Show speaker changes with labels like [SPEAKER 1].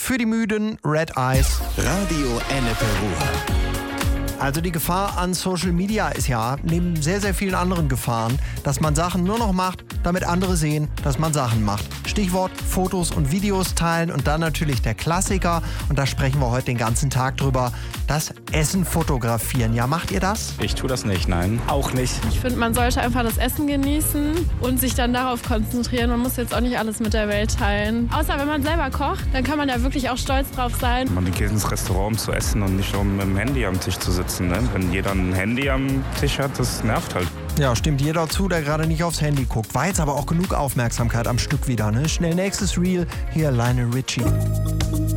[SPEAKER 1] für die Müden, Red Eyes.
[SPEAKER 2] Radio Ennepe Ruhr.
[SPEAKER 1] Also die Gefahr an Social Media ist ja, neben sehr, sehr vielen anderen Gefahren, dass man Sachen nur noch macht, damit andere sehen, dass man Sachen macht. Stichwort Fotos und Videos teilen und dann natürlich der Klassiker, und da sprechen wir heute den ganzen Tag drüber, das Essen fotografieren. Ja, macht ihr das?
[SPEAKER 3] Ich tue das nicht, nein.
[SPEAKER 4] Auch nicht.
[SPEAKER 5] Ich finde, man sollte einfach das Essen genießen und sich dann darauf konzentrieren. Man muss jetzt auch nicht alles mit der Welt teilen. Außer wenn man selber kocht, dann kann man da wirklich auch stolz drauf sein.
[SPEAKER 3] Man geht ins Restaurant, um zu essen und nicht um mit dem Handy am Tisch zu sitzen. Ne? Wenn jeder ein Handy am Tisch hat, das nervt halt.
[SPEAKER 1] Ja, stimmt jeder zu, der gerade nicht aufs Handy guckt. War jetzt aber auch genug Aufmerksamkeit am Stück wieder. Ne? Schnell nächstes Reel, hier Lionel Richie.